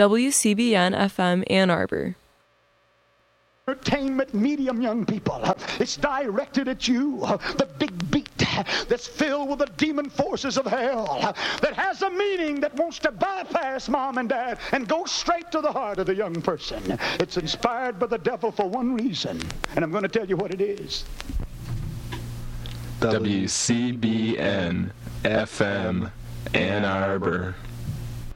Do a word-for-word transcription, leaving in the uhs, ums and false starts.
W C B N F M Ann Arbor. Entertainment medium, young people. It's directed at you. The big beat that's filled with the demon forces of hell, that has a meaning that wants to bypass mom and dad and go straight to the heart of the young person. It's inspired by the devil for one reason, and I'm going to tell you what it is. W C B N F M Ann Arbor.